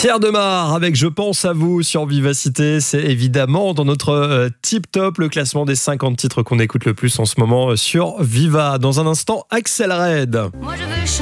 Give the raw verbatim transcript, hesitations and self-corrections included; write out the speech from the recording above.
Pierre Demar avec Je pense à vous sur Vivacité. C'est évidemment dans notre euh, Tip Top, le classement des cinquante titres qu'on écoute le plus en ce moment euh, sur Viva. Dans un instant, Axel Red. Moi je veux